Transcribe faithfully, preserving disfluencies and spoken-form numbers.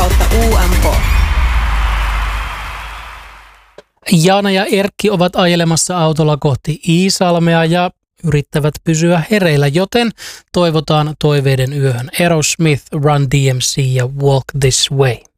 kautta U M K. Jaana ja Erkki ovat ajelemassa autolla kohti Iisalmea ja yrittävät pysyä hereillä, joten toivotaan toiveiden yöhön Aerosmith, Run D M C ja Walk This Way.